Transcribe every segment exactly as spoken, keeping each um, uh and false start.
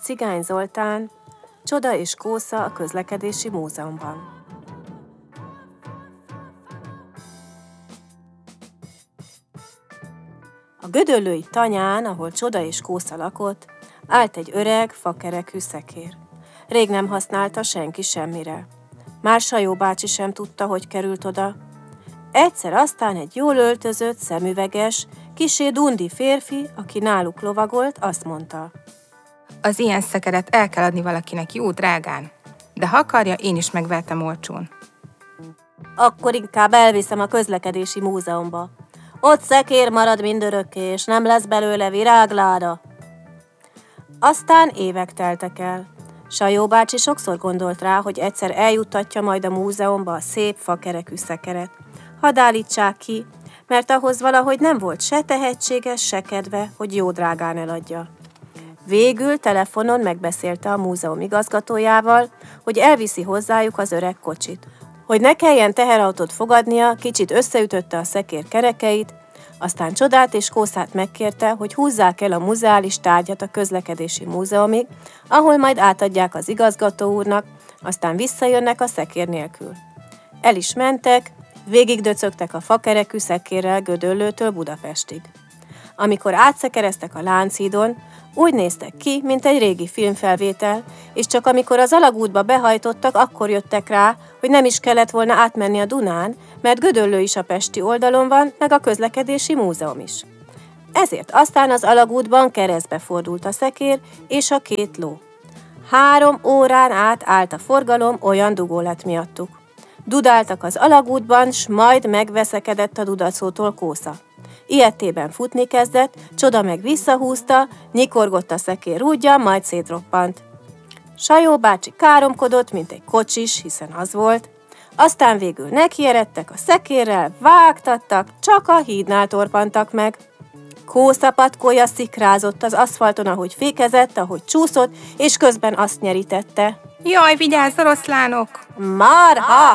Cigány Zoltán, Csoda és Kósza a közlekedési múzeumban. A gödöllői tanyán, ahol Csoda és Kósza lakott, állt egy öreg, fakerekű szekér. Rég nem használta senki semmire. Már Sajó bácsi sem tudta, hogy került oda. Egyszer aztán egy jól öltözött, szemüveges, kissé dundi férfi, aki náluk lovagolt, azt mondta: Az ilyen szekeret el kell adni valakinek jó drágán, de ha akarja, én is megvertem olcsón. Akkor inkább elviszem a közlekedési múzeumba. Ott szekér marad mindörökké, és nem lesz belőle virágláda. Aztán évek teltek el. Sajó bácsi sokszor gondolt rá, hogy egyszer eljuttatja majd a múzeumba a szép fakerekű szekeret. Hadd állítsák ki, mert ahhoz valahogy nem volt se tehetséges, se kedve, hogy jó drágán eladja. Végül telefonon megbeszélte a múzeum igazgatójával, hogy elviszi hozzájuk az öreg kocsit. Hogy ne kelljen teherautót fogadnia, kicsit összeütötte a szekér kerekeit, aztán Csodát és Kószát megkérte, hogy húzzák el a muzeális tárgyat a közlekedési múzeumig, ahol majd átadják az igazgató úrnak, aztán visszajönnek a szekér nélkül. El is mentek, végigdöcögtek a fakerekű szekérrel Gödöllőtől Budapestig. Amikor átszekereztek a Lánchídon, úgy néztek ki, mint egy régi filmfelvétel, és csak amikor az alagútba behajtottak, akkor jöttek rá, hogy nem is kellett volna átmenni a Dunán, mert Gödöllő is a pesti oldalon van, meg a közlekedési múzeum is. Ezért aztán az alagútban keresztbe fordult a szekér és a két ló. Három órán át állt a forgalom, olyan dugó lett miattuk. Dudáltak az alagútban, s majd megveszekedett a dudacótól Kósza. Ilyettében futni kezdett, Csoda meg visszahúzta, nyikorgott a szekér rúdja, majd szétroppant. Sajó bácsi káromkodott, mint egy kocsis, hiszen az volt. Aztán végül nekieredtek a szekérrel, vágtattak, csak a hídnál torpantak meg. Kósza patkója szikrázott az aszfalton, ahogy fékezett, ahogy csúszott, és közben azt nyerítette: Jaj, vigyázz, oroszlánok! Marha!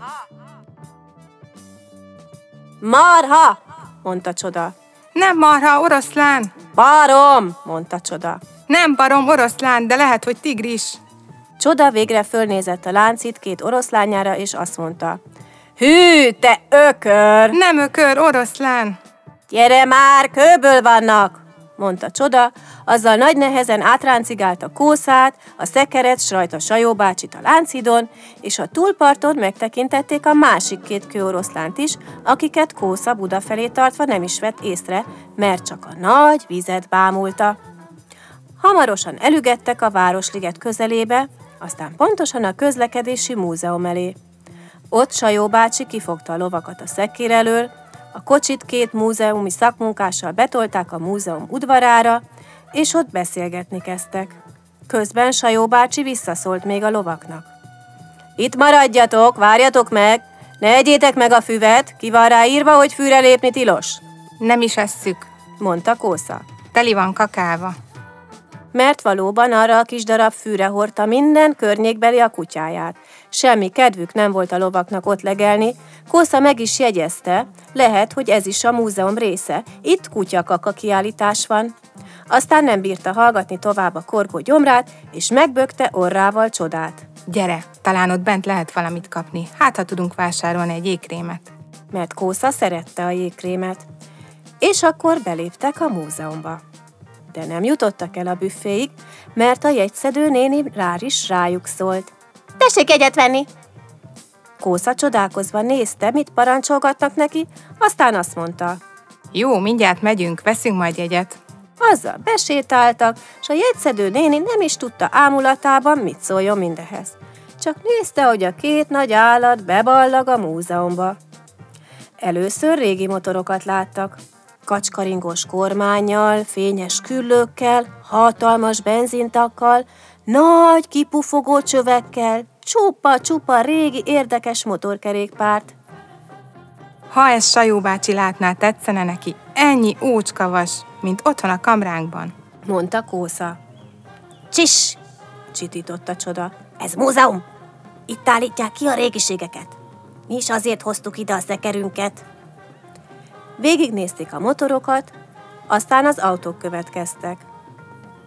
Marha! mondta Csoda. Nem marha, oroszlán! Barom! mondta Csoda. Nem barom, oroszlán, de lehet, hogy tigris. Csoda végre fölnézett a Lánchíd két oroszlányára, és azt mondta: Hű, te ökör! Nem ökör, oroszlán! Gyere már, kőből vannak! mondta Csoda, azzal nagy nehezen átráncigálta Kószát, a szekeret, s rajta Sajó bácsit a Lánchídon, és a túlparton megtekintették a másik két kőoroszlánt is, akiket Kósza Buda felé tartva nem is vett észre, mert csak a nagy vizet bámulta. Hamarosan elügettek a Városliget közelébe, aztán pontosan a közlekedési múzeum elé. Ott Sajó bácsi kifogta a lovakat a szekér elől, a kocsit két múzeumi szakmunkással betolták a múzeum udvarára, és ott beszélgetni kezdtek. Közben Sajó bácsi visszaszólt még a lovaknak: Itt maradjatok, várjatok meg, ne egyétek meg a füvet, ki van rá írva, hogy fűre lépni tilos? Nem is esszük, mondta Kósza. Teli van kakálva. Mert valóban arra a kis darab fűre hordta minden környékbeli a kutyáját. Semmi kedvük nem volt a lovaknak ott legelni. Kósza meg is jegyezte, lehet, hogy ez is a múzeum része, itt kutyakaka kiállítás van. Aztán nem bírta hallgatni tovább a korgó gyomrát, és megbökte orrával Csodát. Gyere, talán ott bent lehet valamit kapni, hát ha tudunk vásárolni egy jégkrémet. Mert Kósza szerette a jégkrémet. És akkor beléptek a múzeumba. De nem jutottak el a büfféig, mert a jegyszedő néni rár is rájuk szólt: Tessék jegyet venni! Kósza csodálkozva nézte, mit parancsolgatnak neki, aztán azt mondta: Jó, mindjárt megyünk, veszünk majd jegyet. Azzal besétáltak, s a jegyszedő néni nem is tudta ámulatában, mit szóljon mindehez. Csak nézte, hogy a két nagy állat beballag a múzeumba. Először régi motorokat láttak. Kacskaringós kormánnyal, fényes küllőkkel, hatalmas benzintakkal, nagy kipufogó csövekkel, csupa-csupa régi érdekes motorkerékpárt. Ha ezt Sajó bácsi látná, tetszene neki, ennyi ócskavas, mint otthon a kamránkban, mondta Kósza. Csiss! csitította Csoda. Ez múzeum! Itt állítják ki a régiségeket. Mi is azért hoztuk ide a szekerünket. Végignézték a motorokat, aztán az autók következtek.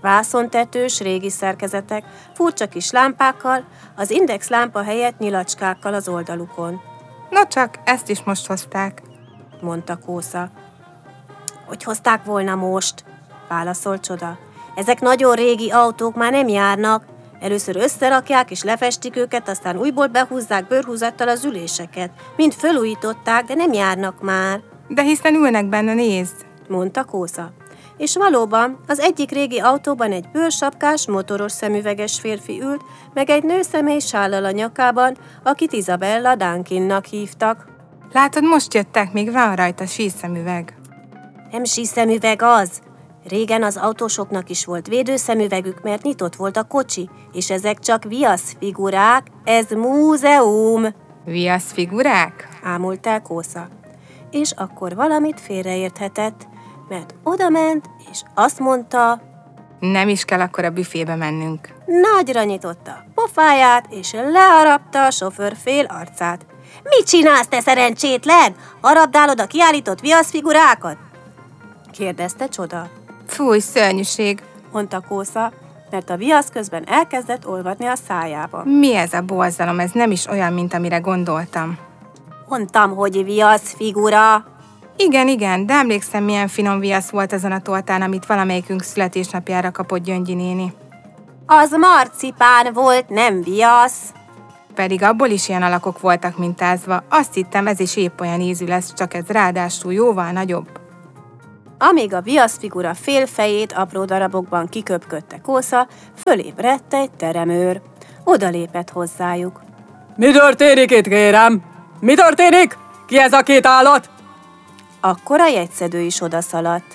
Vászontetős régi szerkezetek, furcsa kis lámpákkal, az index lámpa helyett nyilacskákkal az oldalukon. No csak, ezt is most hozták, mondta Kósza. Hogy hozták volna most? Válaszolt Csoda. Ezek nagyon régi autók, már nem járnak. Először összerakják és lefestik őket, aztán újból behúzzák bőrhúzattal az üléseket. Mind fölújították, de nem járnak már. De hiszen ülnek benne, nézd, mondta Kósza. És valóban, az egyik régi autóban egy bőrsapkás, motoros szemüveges férfi ült, meg egy nőszemély sállal a nyakában, akit Isabella Duncannak hívtak. Látod, most jöttek, még van rajta síszemüveg. Nem síszemüveg az. Régen az autósoknak is volt védőszemüvegük, mert nyitott volt a kocsi, és ezek csak viaszfigurák, ez múzeum. Viaszfigurák? Ámult el Kósza. És akkor valamit félreérthetett, mert odament, és azt mondta, nem is kell akkor a büfébe mennünk. Nagyra nyitotta a pofáját, és leharapta a sofőr fél arcát. Mit csinálsz, te szerencsétlen? Harabdálod a kiállított viaszfigurákat? Kérdezte Csoda. Fúj, szörnyűség, mondta Kósza, mert a viasz közben elkezdett olvadni a szájába. Mi ez a borzalom? Ez nem is olyan, mint amire gondoltam. Mondtam, hogy viaszfigura. Igen, igen, de emlékszem, milyen finom viasz volt ezen a tortán, amit valamelyikünk születésnapjára kapott Gyöngyi néni. Az marcipán volt, nem viasz. Pedig abból is ilyen alakok voltak mintázva. Azt hittem, ez is épp olyan ízű lesz, csak ez ráadásul jóval nagyobb. Amíg a viaszfigura fél fejét apró darabokban kiköpködte Kósza, fölébredt egy teremőr. Oda lépett hozzájuk. Mi történik itt, kérem? Mi történik? Ki ez a két állat? Akkor a jegyszedő is odaszaladt.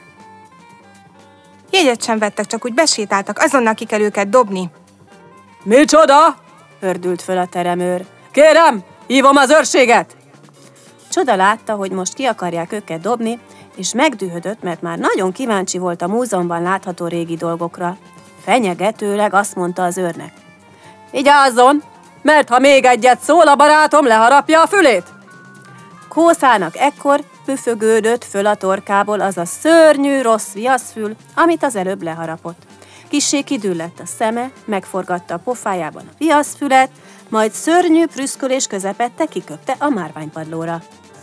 Jegyet sem vettek, csak úgy besétáltak, azonnal ki kell őket dobni. Micsoda? Hördült föl a teremőr. Kérem, hívom az őrséget! Csoda látta, hogy most ki akarják őket dobni, és megdühödött, mert már nagyon kíváncsi volt a múzeumban látható régi dolgokra. Fenyegetőleg azt mondta az őrnek. Vigyázzon, mert ha még egyet szól, a barátom leharapja a fülét! Kószának ekkor püfögődött föl a torkából az a szörnyű, rossz viaszfül, amit az előbb leharapott. Kissé kidüllett a szeme, megforgatta a pofájában a viaszfület, majd szörnyű prüszkölés közepette kiköpte a márványpadlóra.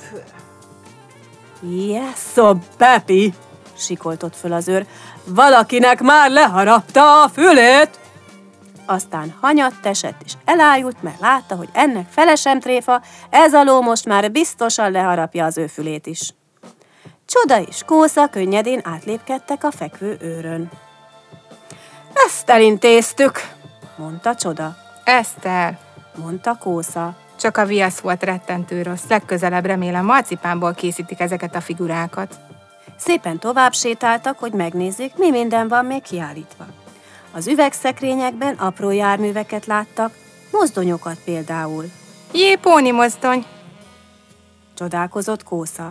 Jesszom, Pepi! Sikoltott föl az őr. Valakinek már leharapta a fülét! Aztán hanyatt esett, és elájult, mert látta, hogy ennek fele sem tréfa, ez a ló most már biztosan leharapja az ő fülét is. Csoda és Kósza könnyedén átlépkedtek a fekvő őrön. Ezt elintéztük, mondta Csoda. Ezt el, mondta Kósza. Csak a viasz volt rettentő rossz, legközelebb remélem marcipánból készítik ezeket a figurákat. Szépen tovább sétáltak, hogy megnézzék, mi minden van még kiállítva. Az üvegszekrényekben apró járműveket láttak, mozdonyokat például. Jé, póni mozdony! Csodálkozott Kósza.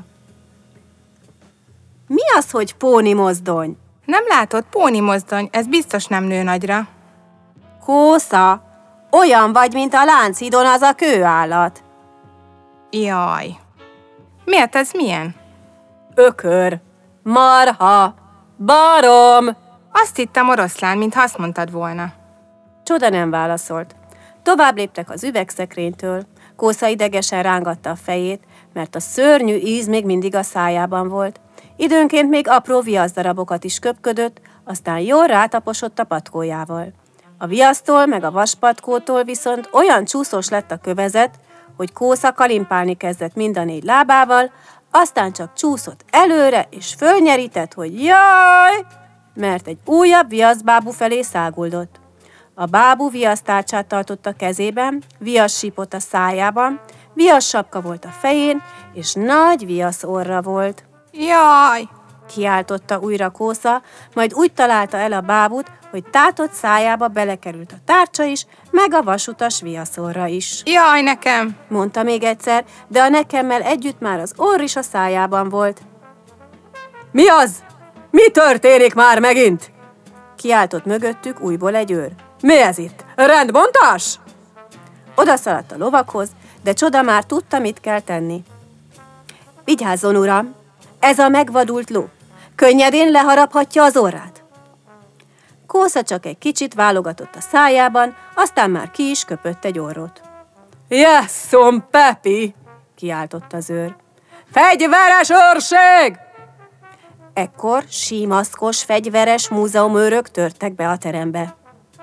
Mi az, hogy póni mozdony? Nem látod, póni mozdony, ez biztos nem nő nagyra. Kósza, olyan vagy, mint a Lánchídon az a kőállat. Jaj. Miért ez milyen? Ökör, marha, barom. Azt hittem oroszlán, mintha azt mondtad volna. Csoda nem válaszolt. Tovább léptek az üvegszekrénytől. Kósza idegesen rángatta a fejét, mert a szörnyű íz még mindig a szájában volt. Időnként még apró viaszdarabokat is köpködött, aztán jól rátaposott a patkójával. A viasztól meg a vaspatkótól viszont olyan csúszós lett a kövezet, hogy Kósza kalimpálni kezdett mind a négy lábával, aztán csak csúszott előre és fölnyerített, hogy jaj, mert egy újabb viaszbábú felé száguldott. A bábú viasztárcsát tartott a kezében, viassípot a szájában, viassapka volt a fején, és nagy viaszorra volt. Jaj! Kiáltotta újra Kósza, majd úgy találta el a bábút, hogy tátott szájába belekerült a tárcsa is, meg a vasutas viaszorra is. Jaj, nekem! Mondta még egyszer, de a nekemmel együtt már az orr is a szájában volt. Mi az? Mi történik már megint? Kiáltott mögöttük újból egy őr. Mi ez itt? Rendbontás? Oda szaladt a lovakhoz, de Csoda már tudta, mit kell tenni. Vigyázzon, uram! Ez a megvadult ló. Könnyedén leharaphatja az orrát. Kósza csak egy kicsit válogatott a szájában, aztán már ki is köpött egy orrot. Jesszom, Pepi! Kiáltott az őr. Fegyveres őrség! Ekkor símaszkos, fegyveres múzeumőrök törtek be a terembe.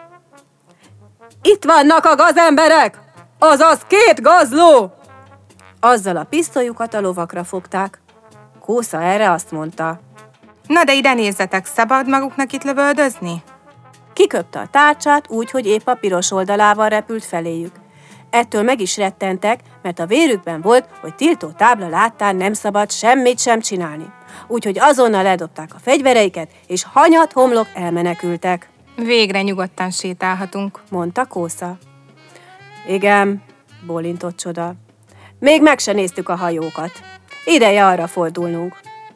Itt vannak a gazemberek! Azaz két gazló! Azzal a pisztolyukat a lovakra fogták. Kósza erre azt mondta. Na de ide nézzetek, szabad maguknak itt lövöldözni? Kiköpte a tárcsát úgy, hogy épp a piros oldalával repült feléjük. Ettől meg is rettentek, mert a vérükben volt, hogy tiltó tábla láttán nem szabad semmit sem csinálni. Úgyhogy azonnal eldobták a fegyvereiket, és hanyat homlok elmenekültek. Végre nyugodtan sétálhatunk, mondta Kósza. Igen, bólintott Csoda. Még meg se néztük a hajókat. Ideje arra fordulnunk.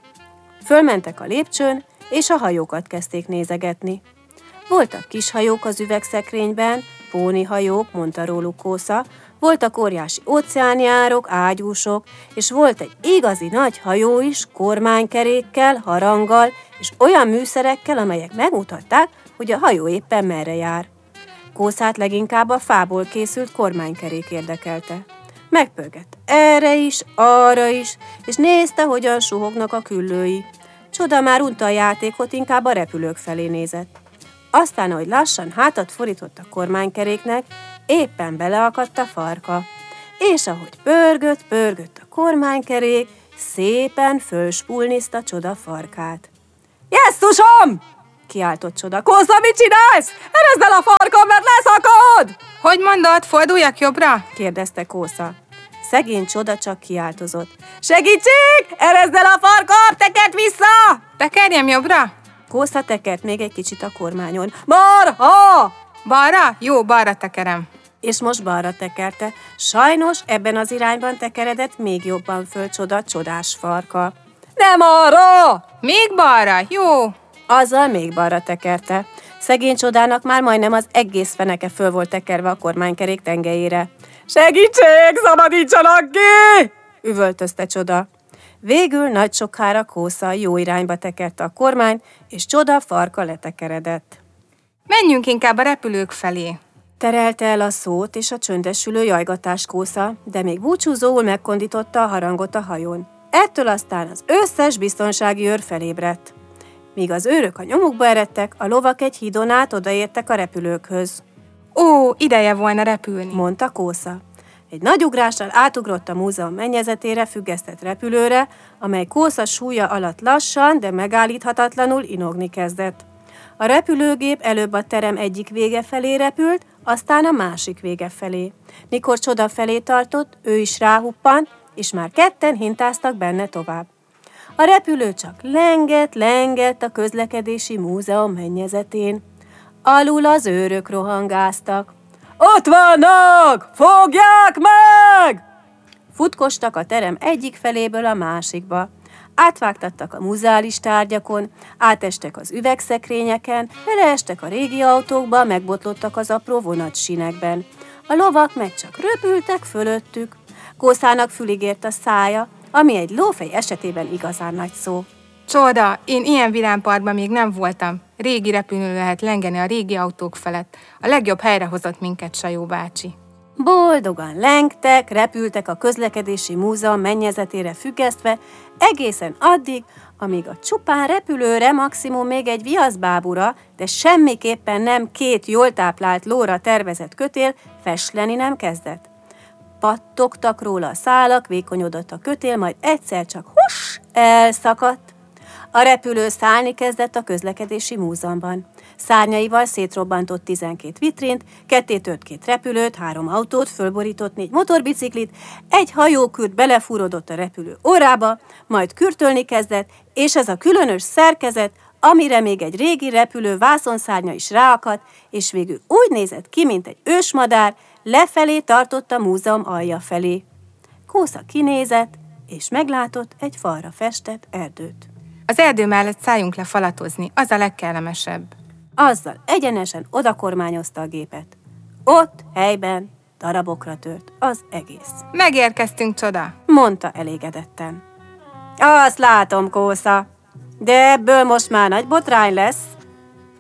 Fölmentek a lépcsőn, és a hajókat kezdték nézegetni. Voltak kis hajók az üvegszekrényben, pónihajók, mondta róluk Kósza, voltak óriási óceánjárok, ágyúsok, és volt egy igazi nagy hajó is, kormánykerékkel, haranggal, és olyan műszerekkel, amelyek megmutatták, hogy a hajó éppen merre jár. Kószát leginkább a fából készült kormánykerék érdekelte. Megpörgett erre is, arra is, és nézte, hogyan suhognak a küllői. Csoda már unta a játékot, inkább a repülők felé nézett. Aztán, ahogy lassan hátat fordított a kormánykeréknek, éppen beleakadt a farka. És ahogy pörgött, pörgött a kormánykerék, szépen fölspulniszta Csoda farkát. Jesszusom! Kiáltott Csoda. Kósza, mit csinálsz? Erezd el a farkam, mert leszakad! Hogy mondod, forduljak jobbra? kérdezte Kósza. Szegény Csoda csak kiáltozott. Segítség! Erezd el a farkam, tekerd vissza! Tekerjem jobbra? Kósza tekert még egy kicsit a kormányon. Marha! Balra? Jó, balra tekerem. És most balra tekerte. Sajnos ebben az irányban tekeredett még jobban föl Csoda csodás farka. Nem arra! Még balra? Jó. Azzal még balra tekerte. Szegény Csodának már majdnem az egész feneke föl volt tekerve a kormánykerék tengelyére. Segítség, szabadítsanak ki! Üvöltözte Csoda. Végül nagy sokára Kósza jó irányba tekerte a kormányt, és Csoda farka letekeredett. Menjünk inkább a repülők felé. Terelte el a szót és a csöndesülő jajgatás Kósza, de még búcsúzóul megkondította a harangot a hajón. Ettől aztán az összes biztonsági őr felébredt. Míg az őrök a nyomukba eredtek, a lovak egy hídon át odaértek a repülőkhöz. Ó, ideje volna repülni, mondta Kósza. Egy nagy ugrással átugrott a múzeum mennyezetére függesztett repülőre, amely Kósza súlya alatt lassan, de megállíthatatlanul inogni kezdett. A repülőgép előbb a terem egyik vége felé repült, aztán a másik vége felé. Mikor Csoda felé tartott, ő is ráhuppant, és már ketten hintáztak benne tovább. A repülő csak lengett, lengett a közlekedési múzeum mennyezetén. Alul az őrök rohangáztak. Ott vannak! Fogják meg! Futkostak a terem egyik feléből a másikba. Átvágtattak a muzeális tárgyakon, átestek az üvegszekrényeken, beleestek a régi autókba, megbotlottak az apró vonatsínekben. A lovak meg csak röpültek fölöttük. Kószának fülig ért a szája, ami egy lófej esetében igazán nagy szó. Csoda, én ilyen vidámparkban még nem voltam. Régi repülőn lehet lengeni a régi autók felett. A legjobb helyre hozott minket Sajó bácsi. Boldogan lengtek, repültek a közlekedési múzeum mennyezetére függesztve, egészen addig, amíg a csupán repülőre maximum még egy viaszbábura, de semmiképpen nem két jól táplált lóra tervezett kötél fesleni nem kezdett. Pattogtak róla a szálak, vékonyodott a kötél, majd egyszer csak hus, elszakadt. A repülő szállni kezdett a közlekedési múzeumban. Szárnyaival szétrobbantott tizenkét vitrint, ketté tört két repülőt, három autót, fölborított négy motorbiciklit, egy hajókürt belefúrodott a repülő orrába, majd kürtölni kezdett, és ez a különös szerkezet, amire még egy régi repülő vászonszárnya is ráakadt, és végül úgy nézett ki, mint egy ősmadár, lefelé tartott a múzeum alja felé. Kósza kinézett, és meglátott egy falra festett erdőt. Az erdő mellett szálljunk le falatozni, az a legkellemesebb. Azzal egyenesen odakormányozta a gépet. Ott, helyben, darabokra tört az egész. Megérkeztünk, Csoda, mondta elégedetten. Azt látom, Kósza, de ebből most már nagy botrány lesz.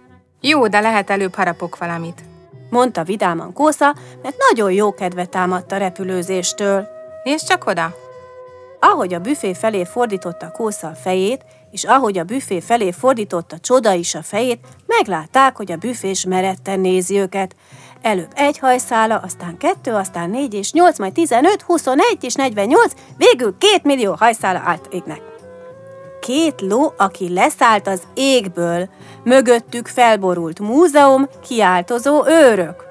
Jó, de lehet előbb harapok valamit. Mondta vidáman Kósza, mert nagyon jó kedve támadt a repülőzéstől. Nézd csak oda! Ahogy a büfé felé fordította Kósza a fejét, és ahogy a büfé felé fordította Csoda is a fejét, meglátták, hogy a büfés meretten nézi őket. Előbb egy hajszála, aztán kettő, aztán négy és nyolc, majd tizenöt, huszonegy és negyvennyolc, végül két millió hajszála állt égnek. Két ló, aki leszállt az égből, mögöttük felborult múzeum, kiáltozó őrök.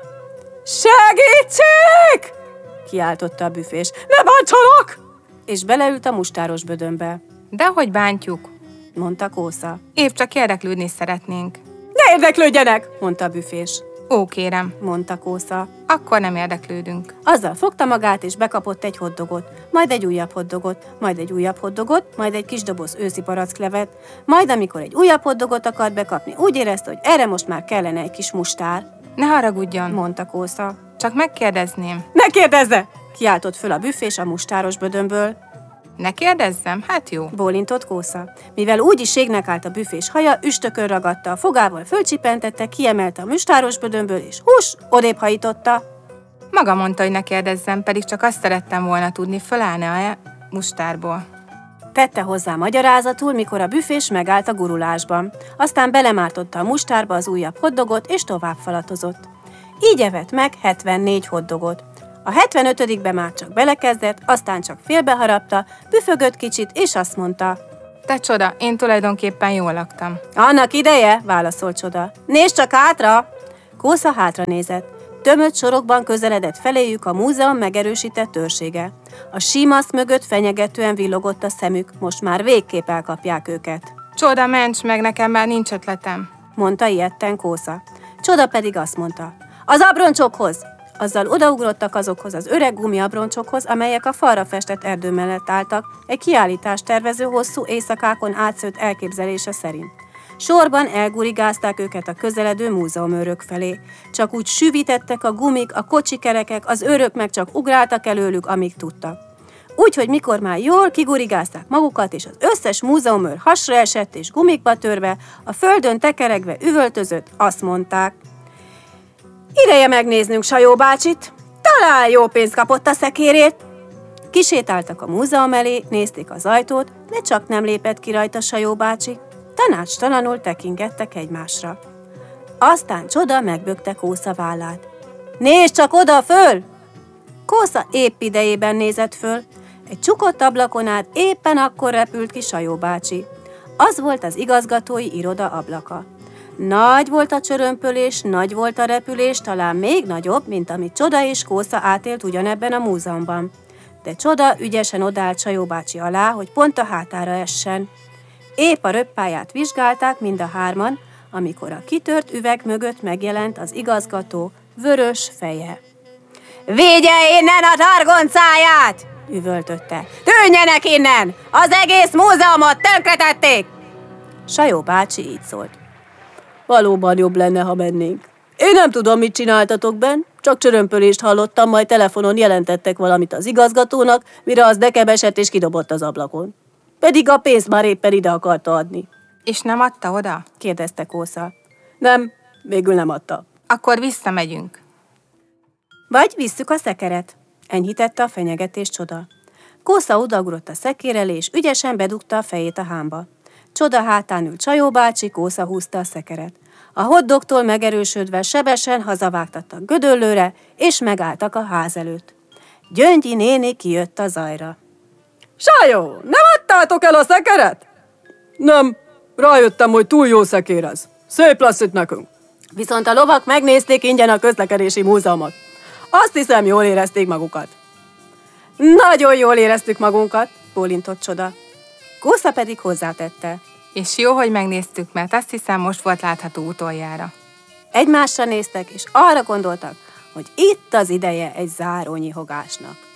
Segítség! Kiáltotta a büfés. Ne bántsanak! És beleült a mustáros bödönbe. Dehogy bántjuk, Mondta Kósza. épp csak érdeklődni szeretnénk. Ne érdeklődjenek! Mondta a büfés. Ó, kérem, Mondta Kósza. akkor nem érdeklődünk. Azzal fogta magát, és bekapott egy hoddogot, majd egy újabb hoddogot, majd egy újabb hoddogot, majd egy kis doboz őszi palacklevet, majd amikor egy újabb hoddogot akart bekapni, úgy érezte, hogy erre most már kellene egy kis mustár. Ne haragudjon, Mondta Kósza. csak megkérdezném. Ne kérdezze! Kiáltott föl a büfés a mustáros bödönből. Ne kérdezzem? Hát jó. Bólintott Kósza. Mivel úgyis ségnek állt a büfés haja, üstökön ragadta, a fogával fölcsipentette, kiemelte a mustáros bödönből, és hús, odébb hajította. Maga mondta, hogy ne kérdezzem, pedig csak azt szerettem volna tudni, fölállna-e mustárból. Tette hozzá magyarázatul, mikor a büfés megállt a gurulásban. Aztán belemártotta a mustárba az újabb hoddogot, és tovább falatozott. Így evett meg hetvennégy hoddogot. A hetvenötödikbe már csak belekezdett, aztán csak félbeharapta, büfögött kicsit, és azt mondta. Te csoda, én tulajdonképpen jól laktam. Annak ideje, válaszolt Csoda. Nézd csak hátra! Kósza hátra nézett. Tömött sorokban közeledett feléjük a múzeum megerősített őrsége. A símasz mögött fenyegetően villogott a szemük, most már végképp elkapják őket. Csoda, ments meg, nekem már nincs ötletem. Mondta ijedten Kósza. Csoda pedig azt mondta. Az abroncsokhoz! Azzal odaugrottak azokhoz az öreg gumiabroncsokhoz, amelyek a falra festett erdő mellett álltak, egy kiállítást tervező hosszú éjszakákon átszőtt elképzelése szerint. Sorban elgurigázták őket a közeledő múzeumőrök felé. Csak úgy süvítettek a gumik, a kocsikerekek, az őrök meg csak ugráltak előlük, amíg tudtak. Úgyhogy mikor már jól kigurigázták magukat, és az összes múzeumőr hasra esett és gumikba törve, a földön tekeregve üvöltözött, azt mondták. Ideje megnéznünk Sajó bácsit, talán jó pénzt kapott a szekérét. Kisétáltak a múzeum elé, nézték az ajtót, de csak nem lépett ki rajta Sajó bácsi. Tanácstalanul tekingettek egymásra. Aztán Csoda megbökte Kósza vállát. Nézd csak oda föl! Kósza épp idejében nézett föl. Egy csukott ablakon át éppen akkor repült ki Sajó bácsi. Az volt az igazgatói iroda ablaka. Nagy volt a csörömpölés, nagy volt a repülés, talán még nagyobb, mint amit Csoda és Kósza átélt ugyanebben a múzeumban. De Csoda ügyesen odállt Sajó bácsi alá, hogy pont a hátára essen. Épp a röppáját vizsgálták mind a hárman, amikor a kitört üveg mögött megjelent az igazgató vörös feje. Vigye innen a targoncáját! Üvöltötte. Tűnjenek innen! Az egész múzeumot tönkretették! Sajó bácsi így szólt. Valóban jobb lenne, ha mennénk. Én nem tudom, mit csináltatok benn, csak csörömpölést hallottam, majd telefonon jelentettek valamit az igazgatónak, mire az nekem esett és kidobott az ablakon. Pedig a pénzt már éppen ide akarta adni. És nem adta oda? Kérdezte Kósza. Nem, végül nem adta. Akkor visszamegyünk. Vagy visszük a szekeret, enyhítette a fenyegetés Csoda. Kósza odaugrott a szekér elé, és ügyesen bedugta a fejét a hámba. Csoda hátán ült Sajó bácsi, Kósza húzta a szekeret. A hoddogtól megerősödve sebesen hazavágtattak Gödöllőre, és megálltak a ház előtt. Gyöngyi néni kijött a zajra. Sajó, nem adtátok el a szekeret? Nem, rájöttem, hogy túl jó szekér ez. Szép lesz itt nekünk. Viszont a lovak megnézték ingyen a közlekedési múzeumot. Azt hiszem, jól érezték magukat. Nagyon jól éreztük magunkat, bólintott Csoda. Kósza pedig hozzátette. És jó, hogy megnéztük, mert azt hiszem, most volt látható utoljára. Egymásra néztek, és arra gondoltak, hogy itt az ideje egy záró nyihogásnak.